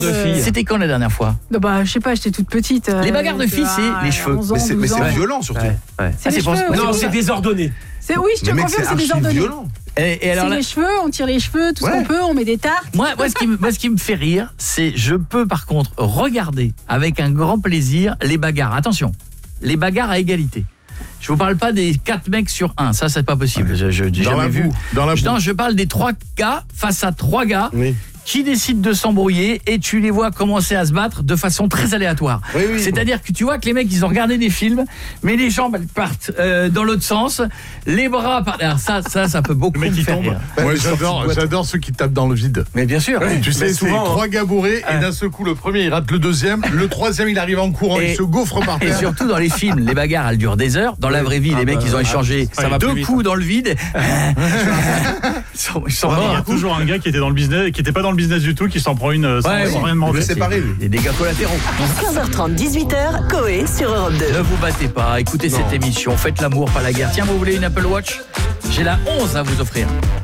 C'était quand la dernière fois? Bah, je sais pas, j'étais toute petite. Les bagarres de filles, c'est les cheveux. Mais c'est violent surtout. C'est les cheveux. Non, c'est désordonné. Oui, je te confirme, c'est désordonné. Violent. Et alors c'est là, les cheveux, on tire les cheveux, tout ce qu'on peut, on met des tartes. moi, ce qui me fait rire, c'est je peux par contre regarder avec un grand plaisir les bagarres. Attention, les bagarres à égalité. Je vous parle pas des 4 mecs sur 1, ça c'est pas possible. J'ai jamais vu. Non, je parle des 3 gars face à 3 gars. Oui. Qui décident de s'embrouiller et tu les vois commencer à se battre de façon très aléatoire. Oui. C'est-à-dire que tu vois que les mecs, ils ont regardé des films, mais les jambes, elles partent dans l'autre sens, les bras partent... Alors ça peut beaucoup me faire rire. Moi, j'adore ceux qui tapent dans le vide. Mais bien sûr. Tu sais, c'est 3 gars bourrés et d'un seul coup, le premier, il rate le deuxième, le troisième, il arrive en courant, il se gaufre par terre. Et surtout, dans les films, les bagarres, elles durent des heures. Dans la vraie vie, les mecs, ils ont échangé 2 coups dans le vide. Il y a toujours un gars qui était dans le business, qui était pas dans le business du tout, qui s'en prend une sans rien demander. Le séparer. Des dégâts collatéraux. 15h30, 18h, Coé sur Europe 2. Ne vous battez pas, écoutez cette émission, faites l'amour, pas la guerre. Tiens, vous voulez une Apple Watch? J'ai la 11 à vous offrir.